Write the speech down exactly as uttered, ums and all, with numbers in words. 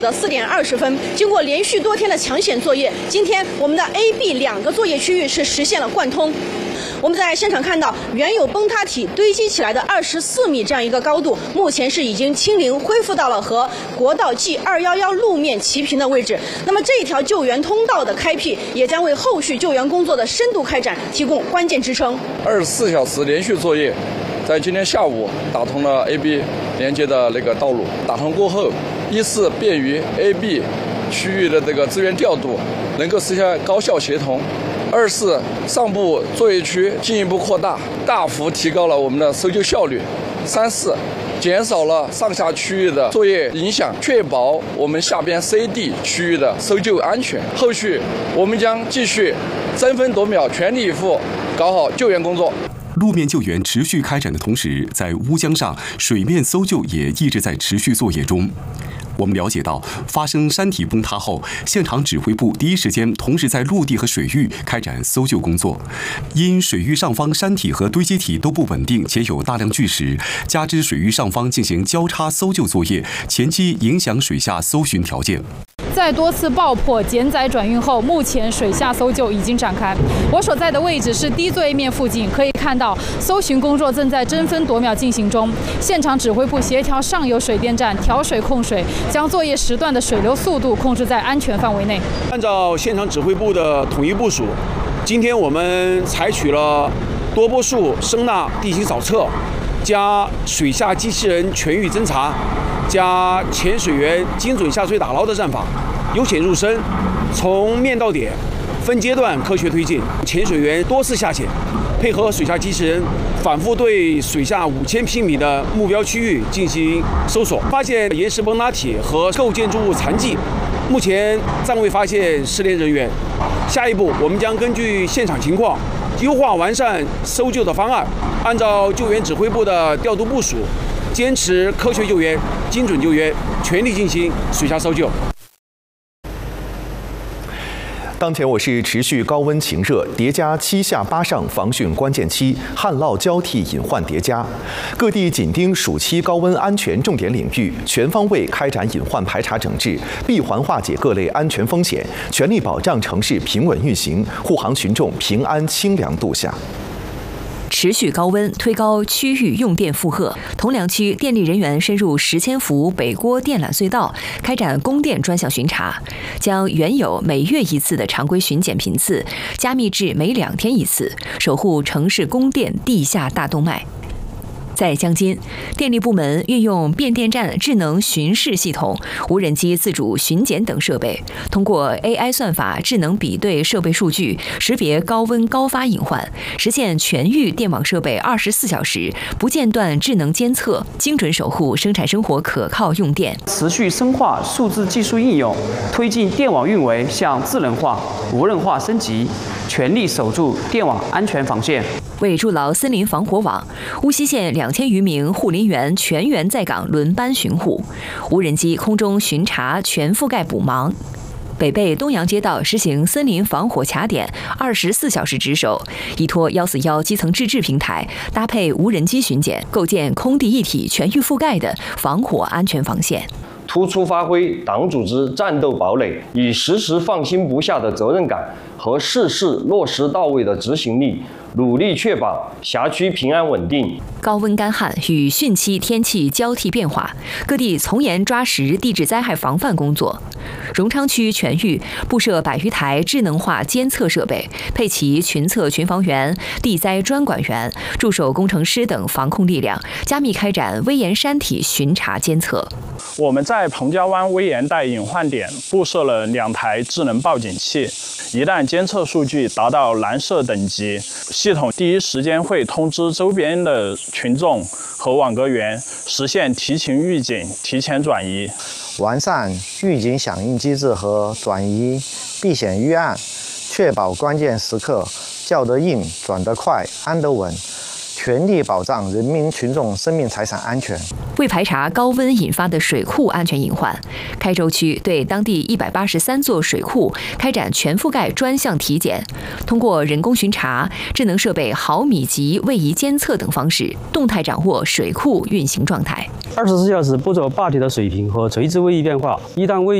的四点二十分，经过连续多天的抢险作业，今天我们的 A、B 两个作业区域是实现了贯通。我们在现场看到，原有崩塌体堆积起来的二十四米这样一个高度，目前是已经清零，恢复到了和国道 G 二一一路面齐平的位置。那么这一条救援通道的开辟，也将为后续救援工作的深度开展提供关键支撑。 二十四小时连续作业，在今天下午打通了 A、B 连接的那个道路。打通过后，一是便于 A、B 区域的这个资源调度，能够实现高效协同；二是上部作业区进一步扩大，大幅提高了我们的搜救效率；三是减少了上下区域的作业影响，确保我们下边 C、D 区域的搜救安全。后续我们将继续争分夺秒，全力以赴搞好救援工作。 路面救援持续开展的同时，在乌江上，水面搜救也一直在持续作业中。我们了解到，发生山体崩塌后，现场指挥部第一时间同时在陆地和水域开展搜救工作。因水域上方山体和堆积体都不稳定，且有大量巨石，加之水域上方进行交叉搜救作业，前期影响水下搜寻条件。 在多次爆破、减载转运后，目前水下搜救已经展开。我所在的位置是低作业面附近，可以看到搜寻工作正在争分夺秒进行中。现场指挥部协调上游水电站调水控水，将作业时段的水流速度控制在安全范围内。 按照现场指挥部的统一部署，今天我们采取了多波束声呐地形扫测，加水下机器人全域侦查，加潜水员精准下水打捞的战法，由浅入深，从面到点分阶段科学推进。潜水员多次下潜，配合水下机器人反复对水下五千平米的目标区域进行搜索，发现岩石崩塌体和构建筑物残迹，目前暂未发现失联人员。下一步，我们将根据现场情况，优化完善搜救的方案，按照救援指挥部的调度部署，坚持科学救援、精准救援，全力进行水下搜救。 当前我市持续高温晴热，叠加七下八上防汛关键期，旱涝交替隐患叠加，各地紧盯暑期高温安全重点领域，全方位开展隐患排查整治，闭环化解各类安全风险，全力保障城市平稳运行，护航群众平安清凉度夏。 持续高温推高区域用电负荷，铜梁区电力人员深入石千伏北郭电缆隧道，开展供电专项巡查，将原有每月一次的常规巡检频次加密至每两天一次，守护城市供电地下大动脉。在江津，电力部门运用变电站智能巡视系统、无人机自主巡检等设备，通过 A I 算法智能比对设备数据，识别高温高发隐患，实现全域电网设备二十四小时不间断智能监测，精准守护生产生活可靠用电。 持续深化数字技术应用，推进电网运维向智能化、无人化升级，全力守住电网安全防线。 为筑牢森林防火网，乌溪县两千余名护林员全员在岗轮班巡护，无人机空中巡查全覆盖补盲。北碚东阳街道实行森林防火卡点，二十四小时值守，依托幺四幺基层自治平台，搭配无人机巡检，构建空地一体全域覆盖的防火安全防线。 突出发挥党组织战斗堡垒，以时时放心不下的责任感和事事落实到位的执行力，努力确保辖区平安稳定。 高温干旱与汛期天气交替变化，各地从严抓实地质灾害防范工作。荣昌区全域布设百余台智能化监测设备，配齐群测群防员、地灾专管员、驻守工程师等防控力量，加密开展危岩山体巡查监测。 我们在彭家湾危岩带隐患点布设了两台智能报警器，一旦监测数据达到蓝色等级，系统第一时间会通知周边的群众和网格员，实现提前预警、提前转移。 完善预警响应机制和转移避险预案，确保关键时刻叫得硬、转得快、安得稳， 全力保障人民群众生命财产安全。 为排查高温引发的水库安全隐患，开州区对当地一百八十三座水库开展全覆盖专项体检，通过人工巡查、智能设备毫米级位移监测等方式，动态掌握水库运行状态。 二十四小时不走坝体的水平和垂直位移变化，一旦位